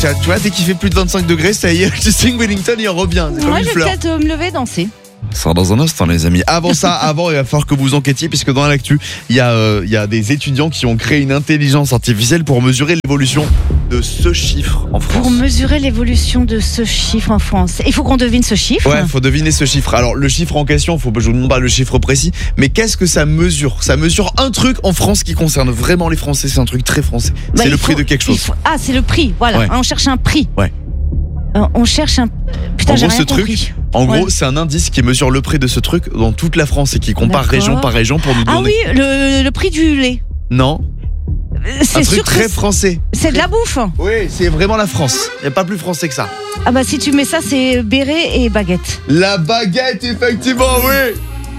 Tu vois, dès qu'il fait plus de 25 degrés, ça y est, Justin Wellington, il revient. C'est comme Moi, une je vais fleur. peut-être me lever et danser. Ça sera dans un instant, les amis. Avant, il va falloir que vous enquêtiez, puisque dans l'actu, il y a des étudiants qui ont créé une intelligence artificielle pour mesurer l'évolution de ce chiffre en France. Pour mesurer l'évolution de ce chiffre en France. Il faut qu'on devine ce chiffre. Ouais, faut deviner ce chiffre. Alors, le chiffre en question, je vous demande pas le chiffre précis, mais qu'est-ce que ça mesure? Ça mesure un truc en France qui concerne vraiment les Français. C'est un truc très français. Bah, c'est le prix de quelque chose. Ah, c'est le prix, voilà. Ouais. On cherche un prix. Ouais. On cherche un. Putain, En j'ai gros, rien ce truc, compris. En Ouais. gros, c'est un indice qui mesure le prix de ce truc dans toute la France et qui compare D'accord. région par région pour nous Ah donner. oui, le prix du lait. Non, C'est un truc sûr très que français. c'est de la bouffe. Oui, c'est vraiment la France. Il n'y a pas plus français que ça. Ah bah si tu mets ça, c'est béret et baguette. La baguette, effectivement, oui.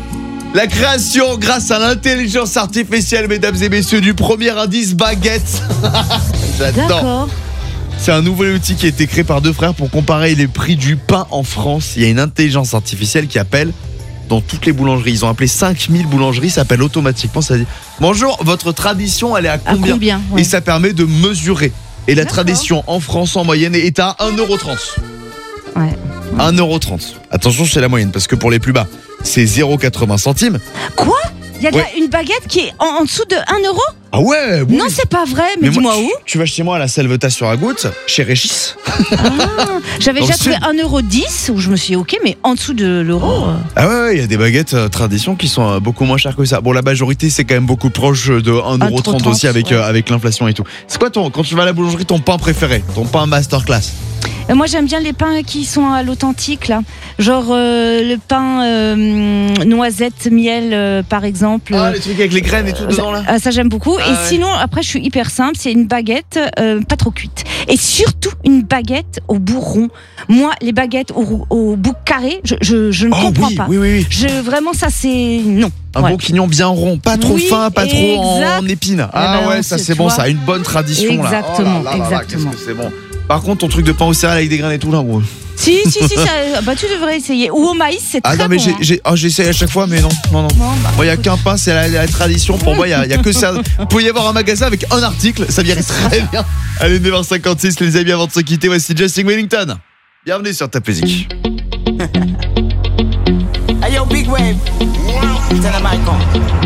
La création grâce à l'intelligence artificielle, mesdames et messieurs, du premier indice baguette. J'adore. D'accord. C'est un nouvel outil qui a été créé par deux frères pour comparer les prix du pain en France. Il y a une intelligence artificielle qui appelle dans toutes les boulangeries. Ils ont appelé 5000 boulangeries, ça appelle automatiquement. Ça dit bonjour, votre tradition, elle est à À combien, ouais. Et ça permet de mesurer. Et la D'accord. tradition en France en moyenne est à 1,30€. Ouais. 1,30€. Attention, c'est la moyenne parce que pour les plus bas, c'est 0,80 centimes. Quoi? Il y a Ouais. une baguette qui est en dessous de 1 euro? Ah ouais, oui. Non, c'est pas vrai, mais moi, dis-moi où? tu vas chez moi à la Salvetat sur la Goutte, chez Régis. Ah, j'avais Dans déjà le trouvé sud. 1,10 € où je me suis dit, ok, mais en dessous de l'euro. Ah ouais, il y a des baguettes tradition qui sont beaucoup moins chères que ça. Bon, la majorité, c'est quand même beaucoup proche de 1,30€ aussi avec, ouais. avec l'inflation et tout. C'est quoi quand tu vas à la boulangerie, ton pain préféré? Ton pain masterclass? Moi, j'aime bien les pains qui sont à l'authentique, là. Genre le pain noisette, miel, par exemple. Ah, les trucs avec les graines et tout dedans là? Ça j'aime beaucoup. Ah Et ouais. sinon, après, je suis hyper simple. C'est une baguette pas trop cuite. Et surtout, une baguette au bout rond. Moi, les baguettes au bout carré, je ne comprends oui, pas. oui. Vraiment, ça, c'est... Non. Un Ouais. bon quignon bien rond, pas trop Oui, fin, pas trop en exact. épines. Eh ben, ouais, ça tu c'est bon, vois. ça a une bonne tradition là. Exactement, Oh là là là, exactement. qu'est-ce que c'est bon. Par contre, ton truc de pain au céréales avec des graines et tout là, gros. Si, bah, tu devrais essayer. Ou au maïs, c'est Ah très non, mais bon. j'essaie à chaque fois, mais non. Bon, bah, Moi, il n'y a qu'un pain, c'est la tradition. Pour moi, il y a que ça. Vous pouvez y avoir un magasin avec un article, ça m'irait très bien. Allez, 9h56, les amis, avant de se quitter, voici Justin Wellington. Bienvenue sur Top Music. Hey yo, big wave. Tell them I come.